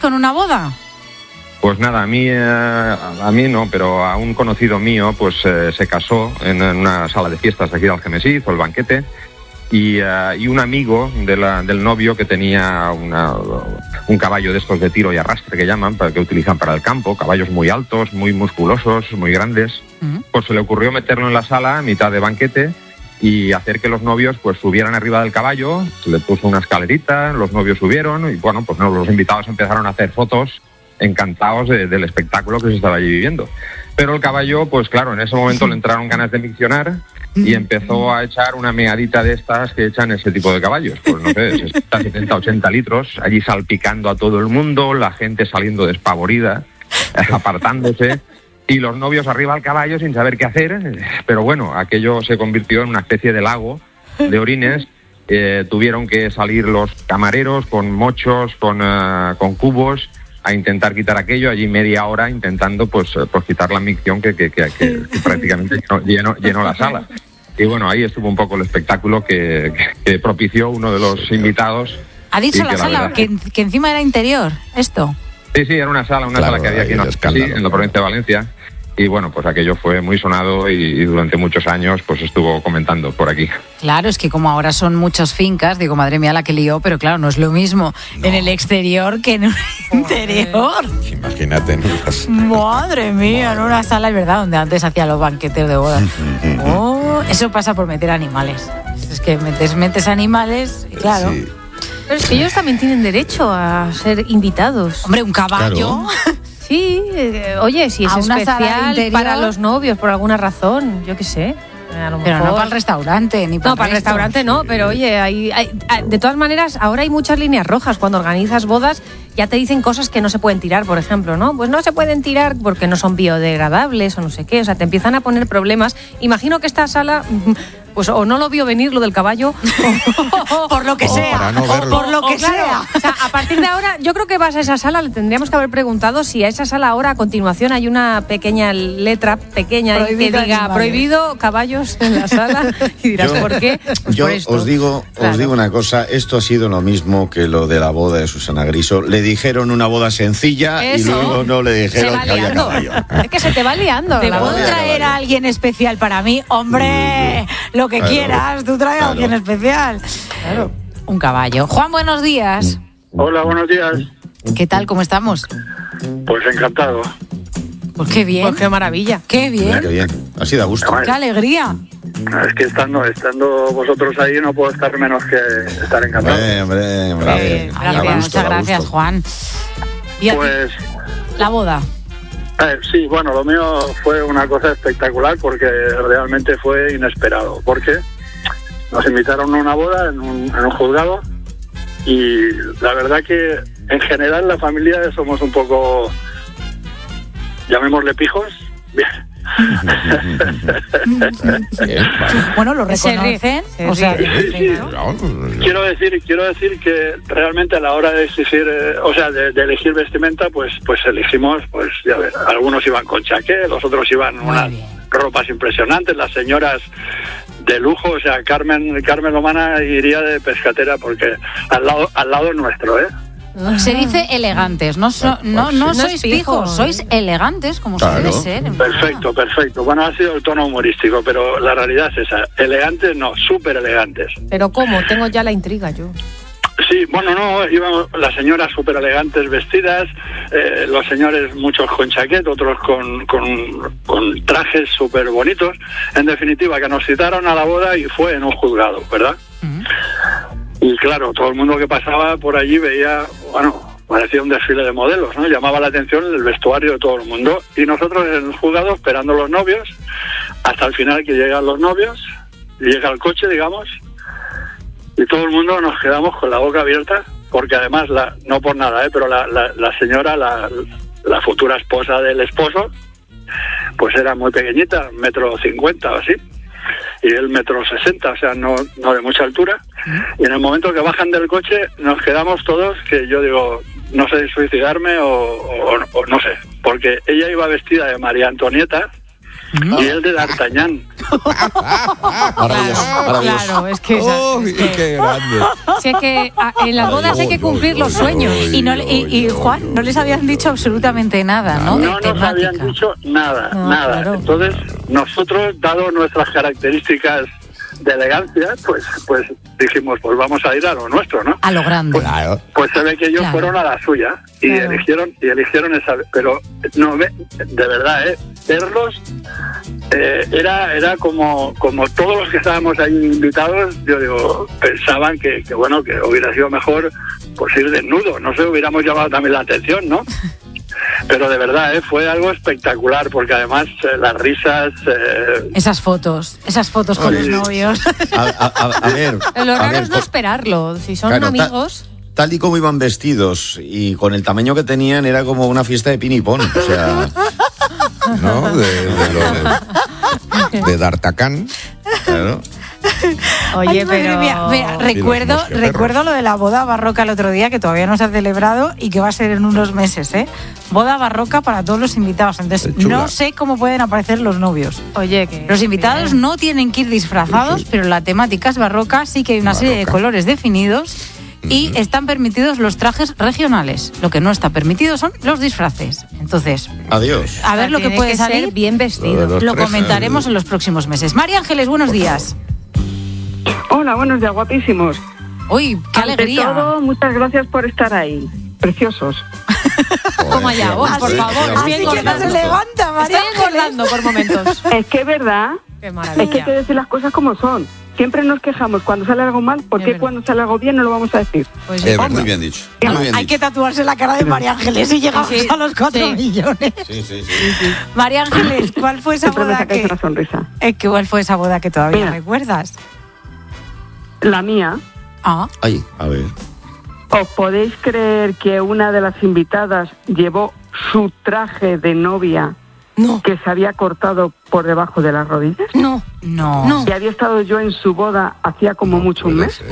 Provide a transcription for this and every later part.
con una boda? Pues nada, a mí no, pero a un conocido mío pues se casó en una sala de fiestas de aquí de Algemesí, hizo el banquete, y un amigo del novio que tenía un caballo de estos de tiro y arrastre que llaman, que utilizan para el campo, caballos muy altos, muy musculosos, muy grandes, pues se le ocurrió meterlo en la sala a mitad de banquete y hacer que los novios pues subieran arriba del caballo, le puso una escalerita, los novios subieron y bueno, pues los invitados empezaron a hacer fotos encantados del espectáculo que se estaba allí viviendo. Pero el caballo, pues claro, en ese momento le entraron ganas de miccionar y empezó a echar una meadita de estas que echan ese tipo de caballos. Pues no sé, 60, 70, 80 litros, allí salpicando a todo el mundo, la gente saliendo despavorida, apartándose, y los novios arriba al caballo sin saber qué hacer. Pero bueno, aquello se convirtió en una especie de lago de orines. Tuvieron que salir los camareros con mochos, con cubos, a intentar quitar aquello, allí media hora intentando pues quitar la micción que prácticamente llenó la sala. Y bueno, ahí estuvo un poco el espectáculo que propició uno de los invitados. ¿Ha dicho la sala que encima era interior esto? Sí, era una sala que había aquí en la provincia de Valencia. Y bueno, pues aquello fue muy sonado y durante muchos años pues estuvo comentando por aquí. Claro, es que como ahora son muchas fincas, digo, madre mía la que lió, pero claro, no es lo mismo en el exterior que en el interior. Imagínate en unas... Madre mía, en una sala, es verdad, donde antes hacían los banquetes de bodas. Eso pasa por meter animales. Es que metes animales, y claro. Sí. Pero es que ellos también tienen derecho a ser invitados. Hombre, un caballo... Claro. Sí, oye, si es especial para los novios por alguna razón, yo qué sé. Pero no para el restaurante, ni para el restaurante no, pero oye, de todas maneras, ahora hay muchas líneas rojas. Cuando organizas bodas, ya te dicen cosas que no se pueden tirar, por ejemplo, ¿no? Pues no se pueden tirar porque no son biodegradables o no sé qué. O sea, te empiezan a poner problemas. Imagino que esta sala... pues o no lo vio venir lo del caballo o por lo que sea, no o por lo que sea. O sea, a partir de ahora, yo creo que vas a esa sala, le tendríamos que haber preguntado si a esa sala ahora a continuación hay una pequeña letra pequeña que diga animales. Prohibido caballos en la sala, y dirás ¿por qué? Pues yo por esto. os digo una cosa, esto ha sido lo mismo que lo de la boda de Susana Griso. Le dijeron una boda sencilla y luego no le dijeron que había caballo. Es que se te va liando. ¿Te puedo traer a alguien especial para mí? ¡Hombre! Lo que quieras, tú traes a alguien especial. Claro. Un caballo. Juan, buenos días. Hola, buenos días. ¿Qué tal? ¿Cómo estamos? Pues encantado. Pues qué bien. Pues qué maravilla. Qué bien. Qué bien. Así da gusto. Qué alegría. Es que estando vosotros ahí no puedo estar menos que estar encantado. Hombre. Muchas gracias, Juan. ¿Y a ti? Pues la boda. Sí, bueno, lo mío fue una cosa espectacular porque realmente fue inesperado. Porque nos invitaron a una boda en un juzgado y la verdad que en general la familia somos un poco, llamémosle pijos. Bien. Bueno, lo reconocen. O sea, sí. Quiero decir que realmente a la hora de exigir, de elegir vestimenta, pues elegimos, pues ya ver, algunos iban con chaqué, los otros iban unas ropas impresionantes, las señoras de lujo, o sea, Carmen Lomana iría de pescatera porque al lado nuestro, Se dice elegantes, no sois pijos, sois elegantes como se debe ser. Perfecto. Bueno, ha sido el tono humorístico, pero la realidad es esa. Elegantes no, súper elegantes. Pero ¿cómo? Tengo ya la intriga yo. Sí, bueno, no, íbamos las señoras súper elegantes vestidas, los señores muchos con chaqueta, otros con trajes súper bonitos. En definitiva, que nos citaron a la boda y fue en un juzgado, ¿verdad? Y claro, todo el mundo que pasaba por allí veía, parecía un desfile de modelos, ¿no? Llamaba la atención el vestuario de todo el mundo. Y nosotros en el juzgado esperando a los novios, hasta el final que llegan los novios, y llega el coche, digamos, y todo el mundo nos quedamos con la boca abierta, porque además, no por nada, pero la señora, la futura esposa del esposo, pues era muy pequeñita, 1,50 m o así. Y él 1,60 m, o sea, no de mucha altura. Y en el momento que bajan del coche nos quedamos todos, que yo digo, no sé si suicidarme o no sé, porque ella iba vestida de María Antonieta y él de D'Artagnan. Claro, es que... ¡Qué grande! Si es que en las bodas hay que cumplir los sueños. Y Juan, no les habían dicho absolutamente nada, ¿no? No nos habían dicho nada. Claro. Entonces, nosotros, dado nuestras características de elegancia, pues dijimos, pues vamos a ir a lo nuestro, ¿no? A lo grande. Pues se ve que ellos fueron a la suya y eligieron esa, pero no, de verdad, verlos era como todos los que estábamos ahí invitados, yo digo, pensaban que bueno, que hubiera sido mejor pues ir desnudo, no sé, hubiéramos llamado también la atención, ¿no? Pero de verdad, fue algo espectacular, porque además las risas... Esas fotos con los novios. A ver... Lo raro es no esperarlo, si son amigos... Tal y como iban vestidos y con el tamaño que tenían, era como una fiesta de pinipón, o sea... ¿No? De D'Artagnan. Claro. Oye, pero... Mira, recuerdo lo de la boda barroca el otro día, que todavía no se ha celebrado y que va a ser en unos meses, ¿eh? Boda barroca para todos los invitados. Entonces, no sé cómo pueden aparecer los novios. Oye, que... Los invitados no tienen que ir disfrazados, pero la temática es barroca, sí que hay una serie de colores definidos y están permitidos los trajes regionales. Lo que no está permitido son los disfraces. Entonces, adiós. A ver lo que puede salir. Ser bien vestido. Lo comentaremos en los próximos meses. María Ángeles, buenos días. Hola, buenos días, guapísimos. Uy, qué alegría. Ante todo, muchas gracias por estar ahí. Preciosos. Toma ya, vos, por favor. Así que no se levanta, María. Estoy engordando por momentos. Es que es verdad. Qué maravilla. Es que hay que decir las cosas como son. Siempre nos quejamos cuando sale algo mal, ¿por qué cuando sale algo bien no lo vamos a decir? Pues muy bien dicho. Hay que tatuarse la cara de María Ángeles y llegamos a los 4 millones. Sí. María Ángeles, ¿cuál fue esa Siempre me boda sacáis una sonrisa. ¿Cuál fue esa boda que todavía Mira. recuerdas? La mía. Ay, a ver. ¿Os podéis creer que una de las invitadas llevó su traje de novia que se había cortado por debajo de las rodillas? No. Y había estado yo en su boda hacía como mucho un mes.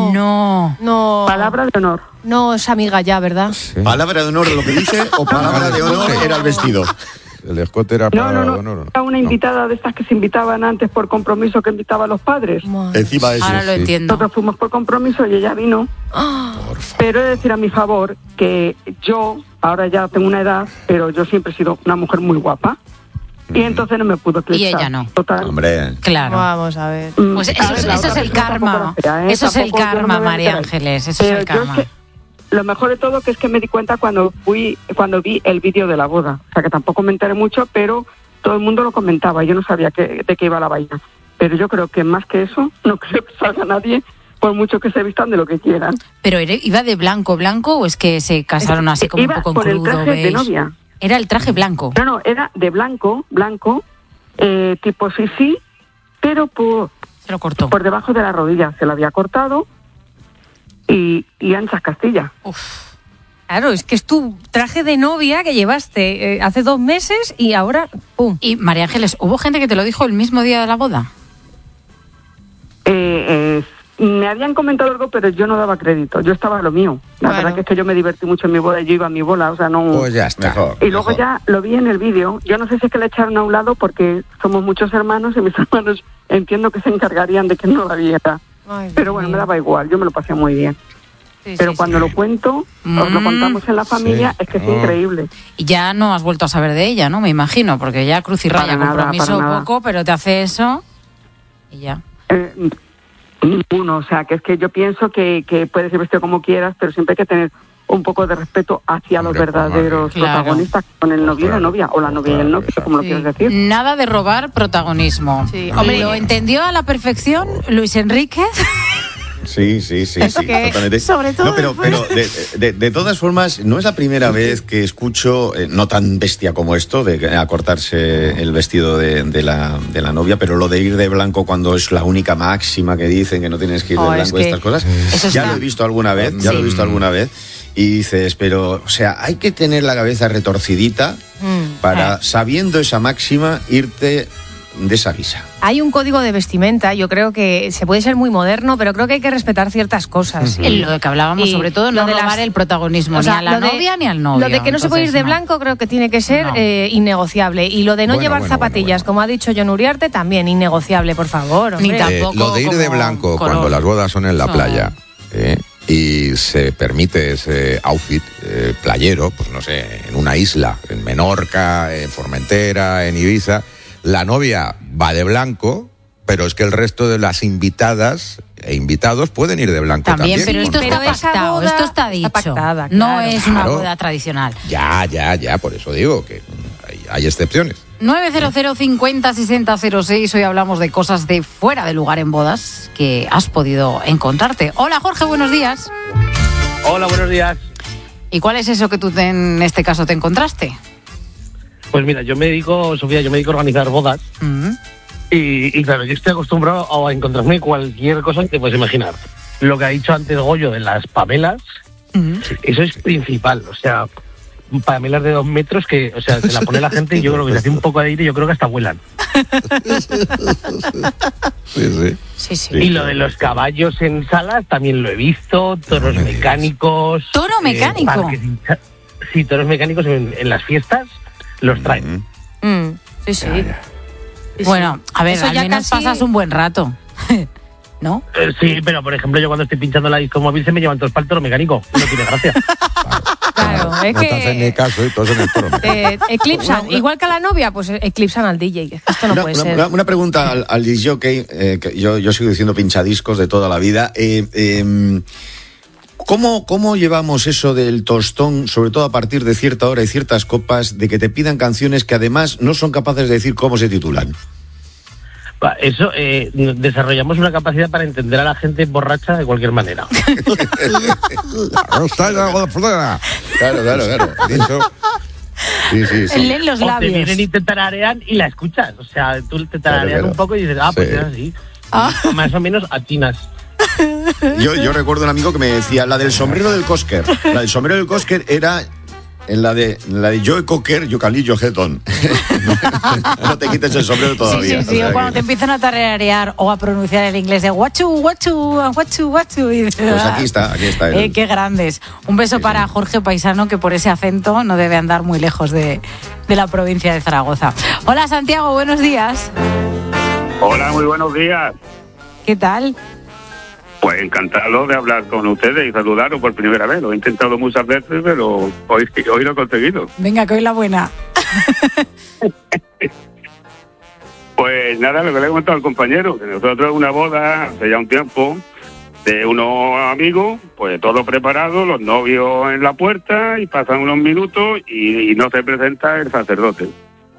No. Palabra de honor. No, es amiga ya, ¿verdad? Sí. ¿Palabra de honor lo que dice o palabra de honor era el vestido? El escote era para... No. Era una invitada de estas que se invitaban antes por compromiso, que invitaba a los padres. Encima de eso. Ahora lo entiendo. Nosotros fuimos por compromiso y ella vino. Pero he de decir a mi favor que yo, ahora ya tengo una edad, pero yo siempre he sido una mujer muy guapa. Y entonces no me pudo eclipsar. Y ella no. Total. Hombre. Claro. Vamos a ver. Pues eso es el karma. Eso es el karma, María Ángeles. Eso es el karma. Lo mejor de todo que es que me di cuenta cuando vi el vídeo de la boda. O sea, que tampoco me enteré mucho, pero todo el mundo lo comentaba. Yo no sabía de qué iba la vaina. Pero yo creo que más que eso, no creo que salga nadie, por mucho que se vistan de lo que quieran. ¿Pero iba de blanco o es que se casaron así como un poco en crudo? Iba con el traje de novia. Era el traje blanco. No, era de blanco, tipo sí, pero se lo cortó. Por debajo de la rodilla. Se lo había cortado y anchas Castilla. Claro, es que es tu traje de novia que llevaste hace 2 meses y ahora, ¡pum! Y María Ángeles, ¿hubo gente que te lo dijo el mismo día de la boda? Me habían comentado algo, pero yo no daba crédito. Yo estaba a lo mío. La verdad que es que yo me divertí mucho en mi boda. Yo iba a mi bola, o sea, no... Pues ya está. Y luego ya lo vi en el vídeo. Yo no sé si es que le echaron a un lado porque somos muchos hermanos y mis hermanos entiendo que se encargarían de que no la viera. Pero bueno, me daba igual. Yo me lo pasé muy bien. Pero cuando lo cuento, os lo contamos en la familia, es que es increíble. Y ya no has vuelto a saber de ella, ¿no? Me imagino, porque ya cruz y raya, compromiso poco, pero te hace eso y ya. Ninguno, o sea, que es que yo pienso que puedes ser vestido como quieras, pero siempre hay que tener un poco de respeto hacia los verdaderos protagonistas, con el novio y la novia, o la novia y el novio, como lo quieres decir. Nada de robar protagonismo. Hombre, lo entendió a la perfección Luis Enríquez. Sí, totalmente. Sobre todo. No, pero de todas formas, no es la primera vez que escucho, no tan bestia como esto, de acortarse el vestido de la novia, pero lo de ir de blanco cuando es la única máxima que dicen que no tienes que ir de blanco, estas cosas. Ya lo he visto alguna vez, y dices, pero, o sea, hay que tener la cabeza retorcidita para, sabiendo esa máxima, irte de esa guisa. hay un código de vestimenta. Yo creo que se puede ser muy moderno, pero creo que hay que respetar ciertas cosas. Lo de que hablábamos, sobre todo, no robar el protagonismo, ni a la novia ni al novio. Lo de que no se puede ir de blanco creo que tiene que ser innegociable. Y lo de no llevar zapatillas, como ha dicho Jon Uriarte, también innegociable, por favor. Hombre. Ni tampoco lo de ir de blanco cuando las bodas son en la playa y se permite ese outfit playero, pues no sé, en una isla, en Menorca, en Formentera, en Ibiza, la novia va de blanco, pero es que el resto de las invitadas e invitados pueden ir de blanco también. Pero esto está pactado, esto está dicho. Pactada, no es una boda tradicional. Ya, por eso digo que hay excepciones. 900 50 60 06. Hoy hablamos de cosas de fuera de lugar en bodas que has podido encontrarte. Hola Jorge, buenos días. Hola, buenos días. ¿Y cuál es eso que tú en este caso te encontraste? Pues mira, yo me dedico a organizar bodas. Y claro, yo estoy acostumbrado a encontrarme cualquier cosa que te puedes imaginar. Lo que ha dicho antes Goyo de las pamelas, eso es principal. O sea, pamelas de 2 metros que, o sea, se la pone la gente y yo creo que se hace un poco de aire y yo creo que hasta vuelan. Sí. Y lo de los caballos en salas también lo he visto, toros mecánicos. ¿Toro mecánico? Sí, toros mecánicos en las fiestas los traen. Sí. Bueno, a ver, al menos pasas un buen rato, ¿no? Sí, pero por ejemplo yo cuando estoy pinchando la disco móvil se me llevan todos para el toro mecánico. No tiene gracia. Claro, es no que... te hacen ni caso y todos en el toro. Eclipsan, igual que a la novia, pues eclipsan al DJ. Esto no puede ser. Una pregunta al disjockey, que yo sigo diciendo pinchadiscos de toda la vida. ¿Cómo llevamos eso del tostón, sobre todo a partir de cierta hora y ciertas copas, de que te pidan canciones que además no son capaces de decir cómo se titulan? Eso, desarrollamos una capacidad para entender a la gente borracha de cualquier manera. Claro. Eso, sí. Leen los labios. O te vienen y te tararean y la escuchas. O sea, tú te tarareas un poco y dices, pues es así. Más o menos atinas. Yo recuerdo un amigo que me decía, la del sombrero del Cosquer. La del sombrero del Cosquer era en la de Joe Cocker, Yocalillo Heton. No te quites el sombrero todavía. Sí, o cuando te empiezan a tararear o a pronunciar el inglés de guachu. Pues aquí está. Qué grandes. Un beso para Jorge Paisano, que por ese acento no debe andar muy lejos de la provincia de Zaragoza. Hola Santiago, buenos días. Hola, muy buenos días. ¿Qué tal? Pues encantado de hablar con ustedes y saludaros por primera vez. Lo he intentado muchas veces, pero hoy lo he conseguido. Venga, que hoy la buena. Pues nada, lo que le he contado al compañero, que nosotros una boda hace ya un tiempo de unos amigos, pues todo preparado, los novios en la puerta y pasan unos minutos y no se presenta el sacerdote.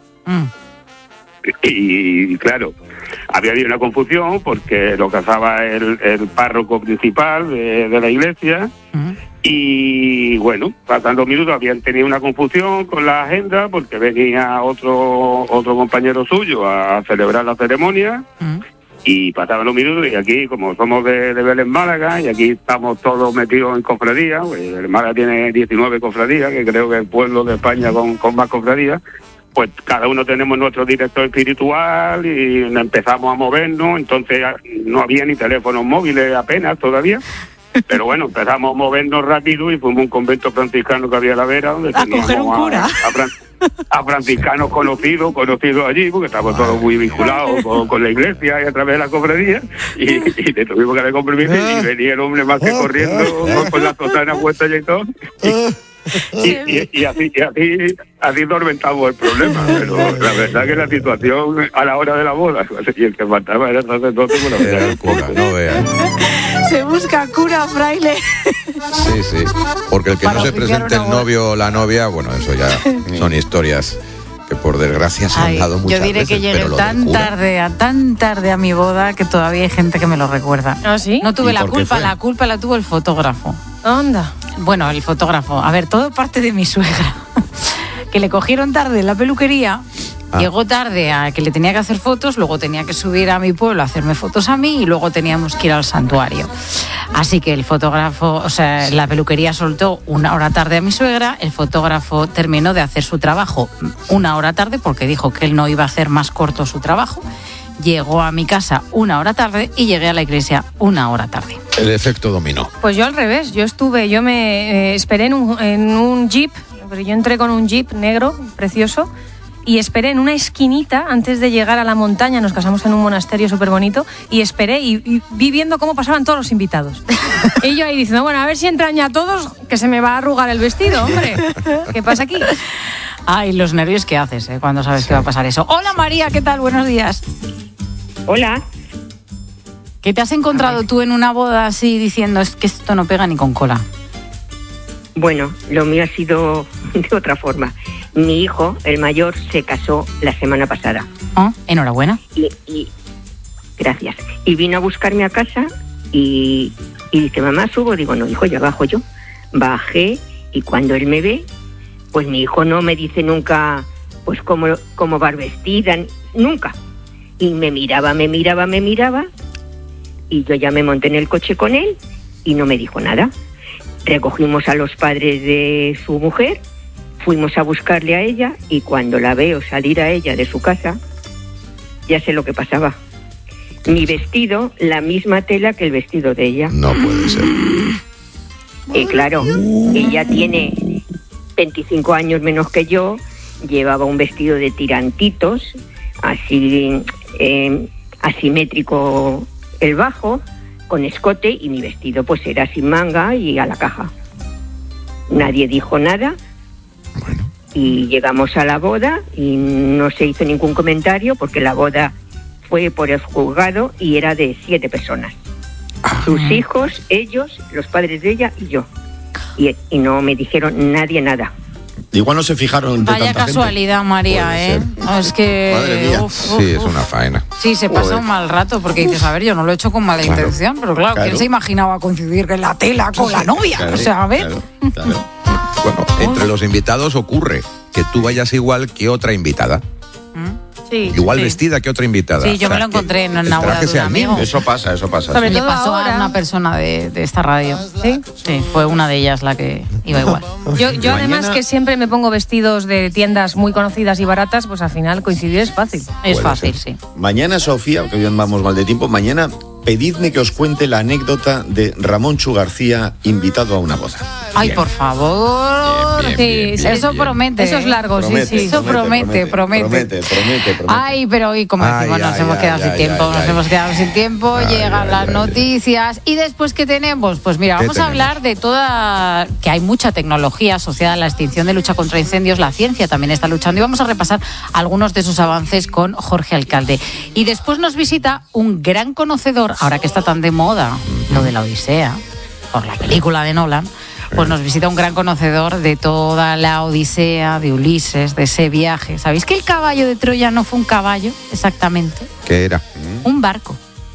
Y claro, había habido una confusión porque lo casaba el párroco principal de la iglesia. Y bueno, pasan 2 minutos, habían tenido una confusión con la agenda porque venía otro compañero suyo a celebrar la ceremonia. Y pasaban los minutos y aquí, como somos de Belén, Málaga, y aquí estamos todos metidos en cofradías, pues Málaga tiene 19 cofradías, que creo que es el pueblo de España con más cofradías. Pues cada uno tenemos nuestro director espiritual y empezamos a movernos, entonces no había ni teléfonos móviles apenas todavía, pero bueno, empezamos a movernos rápido y fuimos a un convento franciscano que había a la vera, donde teníamos a franciscanos conocidos allí, porque estábamos todos muy vinculados con la iglesia y a través de la cofradía, y le tuvimos que dar compromiso y venía el hombre más que corriendo con la sotana puesta y todo. Y así solventamos el problema, pero la verdad que la situación a la hora de la boda, y el que faltaba era el sacerdote, no veas. Se busca cura, fraile. Sí, porque el que no se presente el novio o la novia, bueno, eso ya son historias que por desgracia se han dado muchas veces. Yo diré que llegué tan tarde a mi boda que todavía hay gente que me lo recuerda. ¿Ah, sí? No tuve la culpa la tuvo el fotógrafo. Anda. Bueno, el fotógrafo. A ver, todo parte de mi suegra. Que le cogieron tarde en la peluquería. Llegó tarde a que le tenía que hacer fotos, luego tenía que subir a mi pueblo a hacerme fotos a mí y luego teníamos que ir al santuario. Así que el fotógrafo, o sea, la peluquería soltó 1 hora tarde a mi suegra, el fotógrafo terminó de hacer su trabajo 1 hora tarde porque dijo que él no iba a hacer más corto su trabajo llegó a mi casa 1 hora tarde y llegué a la iglesia 1 hora tarde. El efecto dominó. Pues yo al revés, yo me esperé en un jeep, pero yo entré con un jeep negro, precioso, y esperé en una esquinita antes de llegar a la montaña. Nos casamos en un monasterio súper bonito y esperé y vi viendo cómo pasaban todos los invitados. Y yo ahí diciendo, bueno, a ver si entran ya todos, que se me va a arrugar el vestido, hombre. ¿Qué pasa aquí? Ay, los nervios que haces cuando sabes que va a pasar eso. Hola María, ¿qué tal? Buenos días. Hola. ¿Qué te has encontrado tú en una boda así diciendo es que esto no pega ni con cola? Bueno, lo mío ha sido de otra forma. Mi hijo, el mayor, se casó la semana pasada. Oh, enhorabuena. Y gracias. Y vino a buscarme a casa y dice, mamá, subo. Digo, no, hijo, ya bajo yo. Bajé y cuando él me ve, pues mi hijo no me dice nunca, pues cómo va vestida, nunca. Y me miraba. Y yo ya me monté en el coche con él y no me dijo nada. Recogimos a los padres de su mujer, fuimos a buscarle a ella y cuando la veo salir a ella de su casa, ya sé lo que pasaba. Mi vestido, la misma tela que el vestido de ella. No puede ser. Y claro, ella tiene 25 años menos que yo, llevaba un vestido de tirantitos, así asimétrico el bajo, con escote, y mi vestido pues era sin manga y a la caja. Nadie dijo nada. Bueno. Y llegamos a la boda y no se hizo ningún comentario porque la boda fue por el juzgado y era de 7 personas. Sus hijos, ellos, los padres de ella y yo. Y no me dijeron nadie nada. Igual no se fijaron de Vaya tanta casualidad, gente. María, No, es que... Madre mía. Sí, es una faena. Sí, se pasa un mal rato porque dices, a ver, yo no lo he hecho con mala intención, pero claro, ¿quién se imaginaba coincidir en la tela con la novia? Claro, o sea, a ver. Claro. Bueno, entre los invitados ocurre que tú vayas igual que otra invitada. Sí, Igual sí. vestida que otra invitada. Sí, yo me lo encontré en una boda de un amigo. Eso pasa. Sobre Le todo pasó ahora. a una persona de esta radio. ¿Sí? Sí, fue una de ellas la que iba igual. Yo además que siempre me pongo vestidos de tiendas muy conocidas y baratas, pues al final coincidir es fácil. Es fácil, sí. Mañana, Sofía, que hoy vamos mal de tiempo, mañana pedidme que os cuente la anécdota de Ramón Chu García invitado a una boda. Ay, por favor. Bien, Eso promete. Eso es largo, Promete, sí. Eso promete. Ay, pero hoy, como decimos, nos hemos quedado sin tiempo. Nos hemos quedado sin tiempo, llegan las noticias. ¿Y después qué tenemos? Pues mira, vamos a hablar de toda... que hay mucha tecnología asociada a la extinción de lucha contra incendios. La ciencia también está luchando y vamos a repasar algunos de sus avances con Jorge Alcalde. Y después nos visita un gran conocedor, ahora que está tan de moda lo de la Odisea, por la película de Nolan. Pues nos visita un gran conocedor de toda la Odisea, de Ulises, de ese viaje. ¿Sabéis que el caballo de Troya no fue un caballo exactamente? ¿Qué era? Un barco.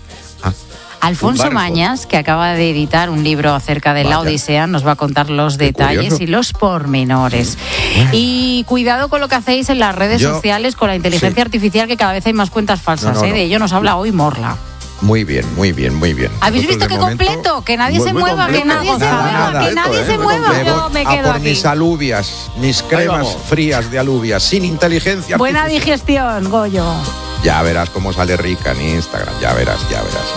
Alfonso Mañas, que acaba de editar un libro acerca de la Odisea, nos va a contar los detalles y los pormenores. Y cuidado con lo que hacéis en las redes sociales con la inteligencia artificial, que cada vez hay más cuentas falsas. De ello nos habla hoy Morla. Muy bien. ¿Habéis visto qué completo? Que nadie se mueva, que nadie se mueva. Yo me quedo por aquí. mis alubias, mis cremas frías de alubias, sin inteligencia Buena artificial. digestión, Goyo. Ya verás cómo sale rica en Instagram, ya verás.